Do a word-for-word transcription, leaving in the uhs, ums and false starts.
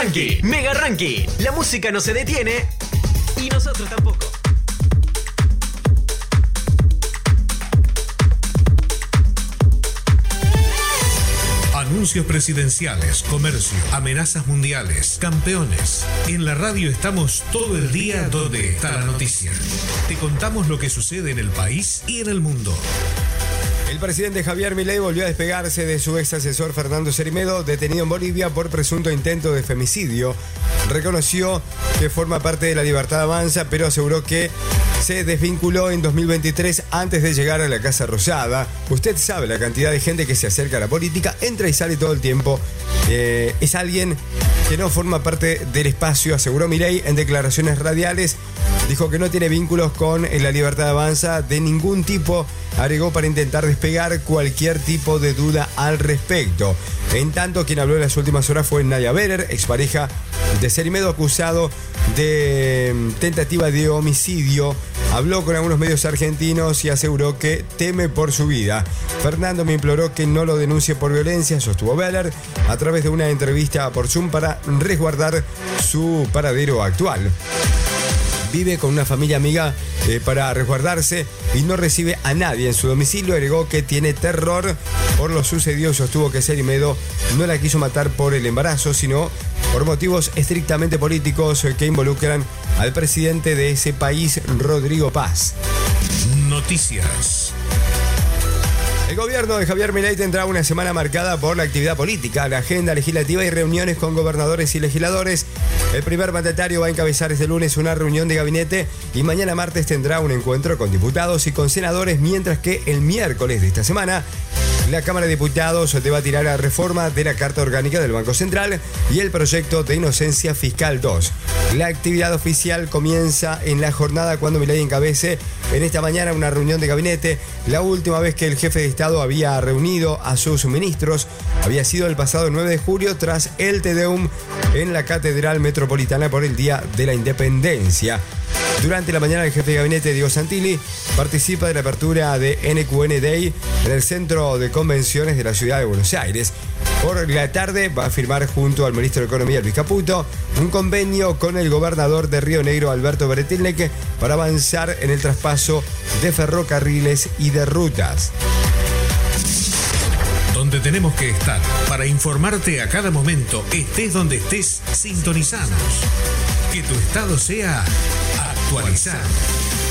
Ranking. Mega Ranking. La música no se detiene y nosotros tampoco. Anuncios presidenciales, comercio, amenazas mundiales, campeones. En la radio estamos todo el día donde está la noticia. Te contamos lo que sucede en el país y en el mundo. El presidente Javier Milei volvió a despegarse de su ex asesor Fernando Cermedo, detenido en Bolivia por presunto intento de femicidio. Reconoció que forma parte de La Libertad Avanza, pero aseguró que se desvinculó en dos mil veintitrés antes de llegar a la Casa Rosada. Usted sabe la cantidad de gente que se acerca a la política, entra y sale todo el tiempo. Eh, es alguien que no forma parte del espacio, aseguró Milei en declaraciones radiales. Dijo que no tiene vínculos con La Libertad Avanza de ningún tipo. Agregó para intentar despegar cualquier tipo de duda al respecto. En tanto, quien habló en las últimas horas fue Nadia Berer, expareja de Cermedo, acusado de tentativa de homicidio. Habló con algunos medios argentinos y aseguró que teme por su vida. Fernando me imploró que no lo denuncie por violencia, sostuvo Beller a través de una entrevista por Zoom para resguardar su paradero actual. Vive con una familia amiga eh, para resguardarse y no recibe a nadie en su domicilio. Agregó que tiene terror por lo sucedido. Sostuvo que Cermedo no la quiso matar por el embarazo, sino por motivos estrictamente políticos que involucran al presidente de ese país, Rodrigo Paz. Noticias. El gobierno de Javier Milei tendrá una semana marcada por la actividad política, la agenda legislativa y reuniones con gobernadores y legisladores. El primer mandatario va a encabezar este lunes una reunión de gabinete y mañana martes tendrá un encuentro con diputados y con senadores, mientras que el miércoles de esta semana la Cámara de Diputados debatirá la reforma de la Carta Orgánica del Banco Central y el proyecto de inocencia fiscal dos. La actividad oficial comienza en la jornada cuando Milei encabece en esta mañana una reunión de gabinete. La última vez que el jefe de Estado había reunido a sus ministros había sido el pasado nueve de julio tras el Te Deum en la Catedral Metropolitana por el Día de la Independencia. Durante la mañana, el jefe de gabinete, Diego Santilli, participa de la apertura de N Q N Day en el Centro de Convenciones de la Ciudad de Buenos Aires. Por la tarde va a firmar junto al ministro de Economía, Luis Caputo, un convenio con el gobernador de Río Negro, Alberto Bretilnec, para avanzar en el traspaso de ferrocarriles y de rutas. Donde tenemos que estar para informarte a cada momento, estés donde estés, sintonizanos. Que tu estado sea actualizado.